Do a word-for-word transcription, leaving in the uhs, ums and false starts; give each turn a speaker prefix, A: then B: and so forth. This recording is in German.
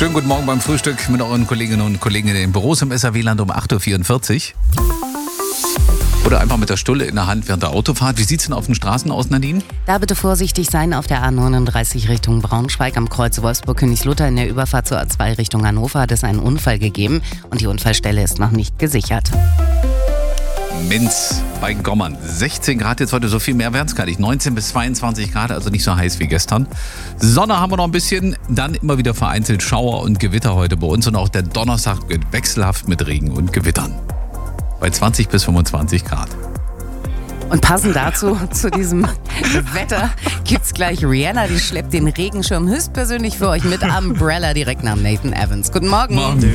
A: Schönen guten Morgen beim Frühstück mit euren Kolleginnen und Kollegen in den Büros im S R W-Land um acht Uhr vierundvierzig. Oder einfach mit der Stulle in der Hand während der Autofahrt. Wie sieht's denn auf den Straßen aus, Nadine?
B: Da bitte vorsichtig sein auf der A neununddreißig Richtung Braunschweig am Kreuz Wolfsburg-Königslutter. In der Überfahrt zur A zwei Richtung Hannover hat es einen Unfall gegeben und die Unfallstelle ist noch nicht gesichert.
A: Minz bei Gommern. sechzehn Grad jetzt heute, so viel mehr werden es gar nicht. neunzehn bis zweiundzwanzig Grad, also nicht so heiß wie gestern. Sonne haben wir noch ein bisschen, dann immer wieder vereinzelt Schauer und Gewitter heute bei uns. Und auch der Donnerstag wird wechselhaft mit Regen und Gewittern. Bei zwanzig bis fünfundzwanzig Grad.
B: Und passend dazu, zu diesem Wetter, gibt's gleich Rihanna, die schleppt den Regenschirm höchstpersönlich für euch mit Umbrella direkt nach Nathan Evans. Guten Morgen.
A: Morgen.